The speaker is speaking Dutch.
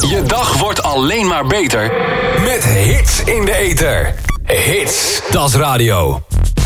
Je dag wordt alleen maar beter met hits in de ether. Hits, dat is radio.